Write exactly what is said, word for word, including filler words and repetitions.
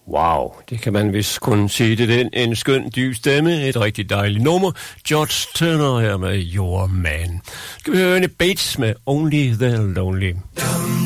Wow, det kan man vist kun sige. Det er den, en skøn, dyb stemme, et rigtig dejligt nummer. George Turner her med Your Man. Skal vi høre en Bates med Only the Lonely. Dum,